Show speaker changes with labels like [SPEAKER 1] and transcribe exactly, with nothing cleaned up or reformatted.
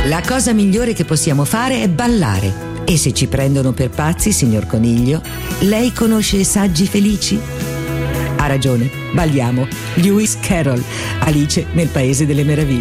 [SPEAKER 1] La cosa migliore che possiamo fare è ballare. E se ci prendono per pazzi, signor Coniglio, lei conosce Saggi Felici? Ha ragione, balliamo. Lewis Carroll, Alice nel Paese delle Meraviglie.